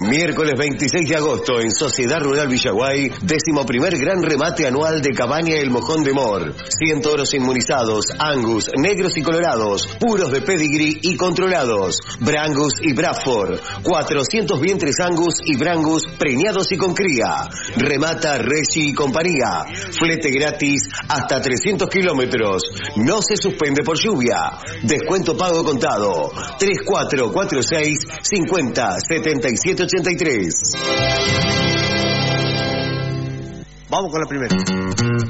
Miércoles 26 de agosto en Sociedad Rural Villaguay, 11º gran remate anual de Cabaña El Mojón de Mor. 100 toros inmunizados, Angus, negros y colorados, puros de pedigrí y controlados, Brangus y Bradford, 400 vientres Angus y Brangus preñados y con cría. Remata Reggi y compañía. Flete gratis hasta 300 kilómetros. No se suspende por lluvia. Descuento pago contado. 3446 50 77 83. Vamos con la primera.